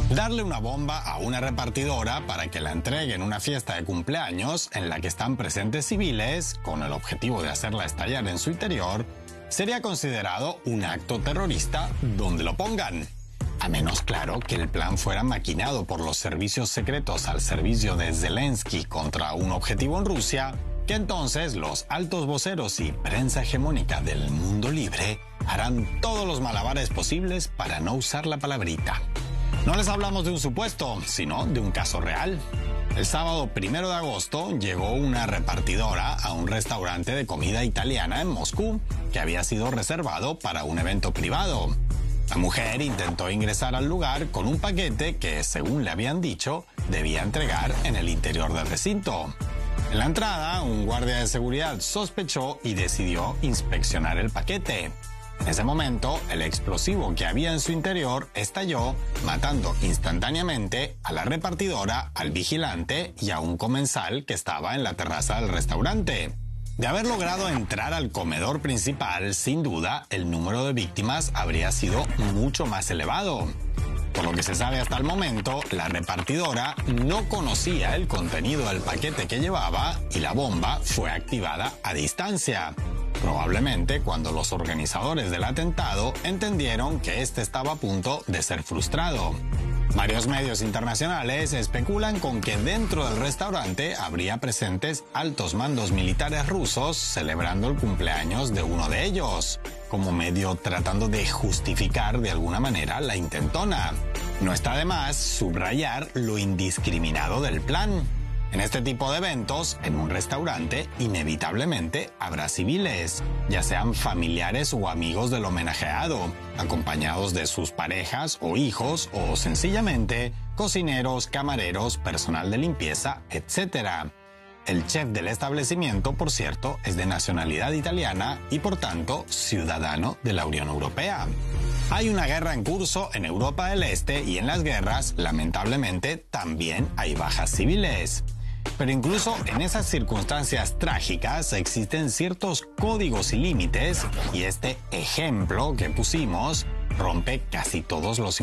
Darle una bomba a una repartidora para que la entregue en una fiesta de cumpleaños en la que están presentes civiles, con el objetivo de hacerla estallar en su interior, sería considerado un acto terrorista donde lo pongan. A menos, claro, que el plan fuera maquinado por los servicios secretos al servicio de Zelensky contra un objetivo en Rusia, que entonces los altos voceros y prensa hegemónica del mundo libre harán todos los malabares posibles para no usar la palabrita. No les hablamos de un supuesto, sino de un caso real. El sábado 1 de agosto llegó una repartidora a un restaurante de comida italiana en Moscú que había sido reservado para un evento privado. La mujer intentó ingresar al lugar con un paquete que, según le habían dicho, debía entregar en el interior del recinto. En la entrada, un guardia de seguridad sospechó y decidió inspeccionar el paquete. En ese momento, el explosivo que había en su interior estalló, matando instantáneamente a la repartidora, al vigilante y a un comensal que estaba en la terraza del restaurante. De haber logrado entrar al comedor principal, sin duda, el número de víctimas habría sido mucho más elevado. Por lo que se sabe hasta el momento, la repartidora no conocía el contenido del paquete que llevaba y la bomba fue activada a distancia. Probablemente cuando los organizadores del atentado entendieron que este estaba a punto de ser frustrado. Varios medios internacionales especulan con que dentro del restaurante habría presentes altos mandos militares rusos celebrando el cumpleaños de uno de ellos, como medio tratando de justificar de alguna manera la intentona. No está de más subrayar lo indiscriminado del plan. En este tipo de eventos, en un restaurante, inevitablemente habrá civiles, ya sean familiares o amigos del homenajeado, acompañados de sus parejas o hijos, o sencillamente cocineros, camareros, personal de limpieza, etc. El chef del establecimiento, por cierto, es de nacionalidad italiana y por tanto ciudadano de la Unión Europea. Hay una guerra en curso en Europa del Este y en las guerras, lamentablemente, también hay bajas civiles. Pero incluso en esas circunstancias trágicas existen ciertos códigos y límites y este ejemplo que pusimos rompe casi todos los